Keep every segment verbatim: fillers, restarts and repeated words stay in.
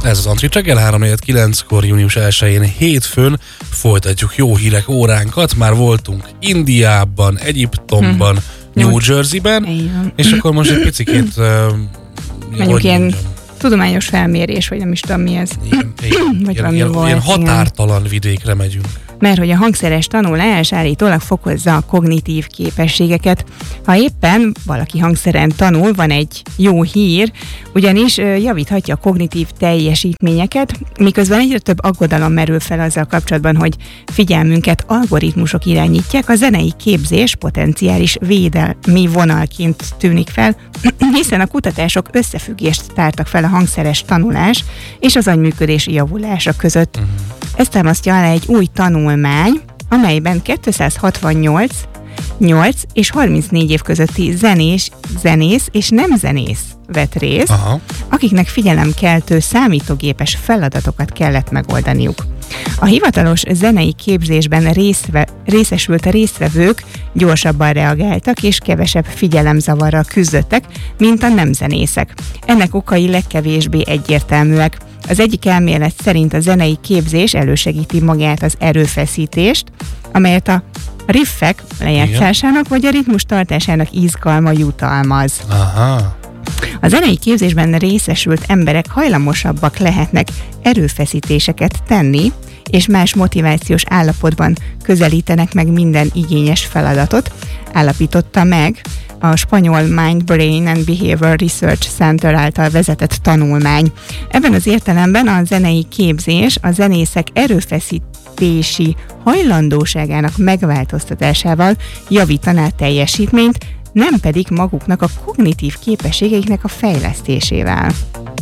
Ez az Antrit reggel három negyven kilenckor június elsején hétfőn folytatjuk jó hírek óránkat. Már voltunk Indiában, Egyiptomban, hm. New Jerseyben, és akkor most egy picikét uh, mondjuk ilyen mondjam, tudományos felmérés, vagy nem is tudom mi ez. Igen, igen, vagy ilyen, ilyen, volt, ilyen határtalan igen. vidékre megyünk. Mert hogy a hangszeres tanulás állítólag fokozza a kognitív képességeket. Ha éppen valaki hangszeren tanul, van egy jó hír, ugyanis javíthatja a kognitív teljesítményeket, miközben egyre több aggodalom merül fel azzal kapcsolatban, hogy figyelmünket algoritmusok irányítják, a zenei képzés potenciális védelmi vonalként tűnik fel, hiszen a kutatások összefüggést tártak fel a hangszeres tanulás és az agyműködés javulása között. Uh-huh. Ezt támasztja alá egy új tanulmány, amelyben kétszázhatvannyolc nyolc és harmincnégy év közötti zenés, zenész és nem zenész vett részt, aha. akiknek figyelemkeltő számítógépes feladatokat kellett megoldaniuk. A hivatalos zenei képzésben részve, részesült a résztvevők gyorsabban reagáltak és kevesebb figyelemzavarral küzdöttek, mint a nem zenészek. Ennek okai legkevésbé egyértelműek. Az egyik elmélet szerint a zenei képzés elősegíti magát az erőfeszítést, amelyet a riffek lejátszásának vagy a ritmus tartásának izgalma jutalmaz. Aha. A zenei képzésben részesült emberek hajlamosabbak lehetnek erőfeszítéseket tenni, és más motivációs állapotban közelítenek meg minden igényes feladatot, állapította meg a spanyol Mind, Brain and Behavior Research Center által vezetett tanulmány. Ebben az értelemben a zenei képzés a zenészek erőfeszítési hajlandóságának megváltoztatásával javítaná a teljesítményt, nem pedig maguknak a kognitív képességeiknek a fejlesztésével.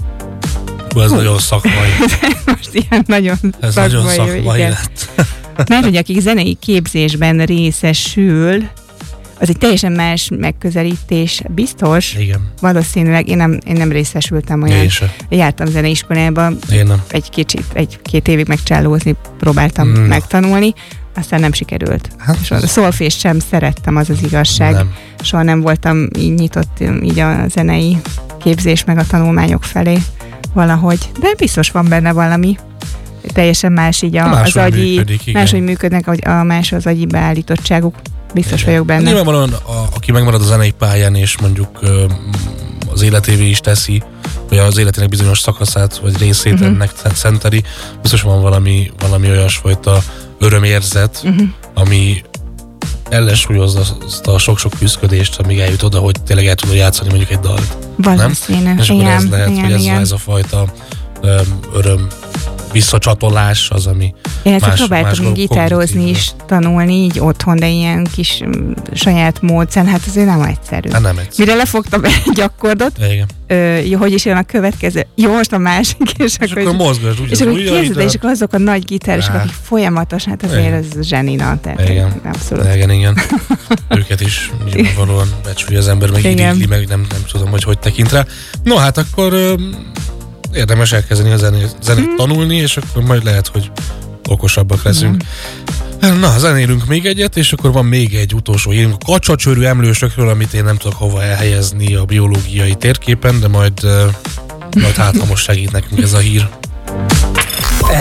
Ez nagyon szakmai. Most ilyen nagyon Ez szakmai. nagyon szakmai lett. Mert hogy akik zenei képzésben részesül, az egy teljesen más megközelítés, biztos. Igen. Valószínűleg én nem, én nem részesültem olyan. Én sem. Jártam zeneiskolába. Én nem. Egy kicsit, egy-két évig megcsálózni próbáltam mm. megtanulni, aztán nem sikerült. Hát, a szolfést sem szerettem, az az igazság. Nem. Soha nem voltam így nyitott így a zenei képzés meg a tanulmányok felé valahogy. De biztos van benne valami. Teljesen más így a, az agyi, működik, máshogy működnek a más az agyi beállítottságuk. Biztos igen. vagyok benne. Nyilvánvalóan, a, aki megmarad a zenei pályán, és mondjuk az életévé is teszi, vagy az életének bizonyos szakaszát, vagy részét uh-huh. ennek szenteli, biztos van valami, valami olyasfajta örömérzet, uh-huh. ami ellensúlyozza azt a sok-sok küzdködést, amíg eljut oda, hogy tényleg el tudod játszani mondjuk egy dalt. Valószínű. És akkor ez lehet, igen, hogy ez, ez a fajta um, öröm visszacsatolás az, ami illetve más, próbáltam más gitározni is, tanulni így otthon, de ilyen kis um, saját módszeren, hát azért nem egyszerű. Hát nem egyszerű. Mire lefogtam egy akkordot, ö, hogy is jön a következő, jó, most a másik, és, és akkor, akkor mozgasd, és akkor képzeld, és akkor azok a nagy gitárosok, akik folyamatosan, hát azért igen. ez zsenina, tehát igen. abszolút. Igen, igen. Őket is nyilvánvalóan becsülje az ember, meg irigli, meg nem, nem tudom, hogy hogy tekint rá. No, hát akkor érdemes elkezdeni a zenét, zenét mm. tanulni, és akkor majd lehet, hogy okosabbak leszünk. Mm. Na, zenélünk még egyet, és akkor van még egy utolsó hírünk a kacsacsőrű emlősökről, amit én nem tudok hova elhelyezni a biológiai térképen, de majd, majd hát, ha most segít nekünk ez a hír.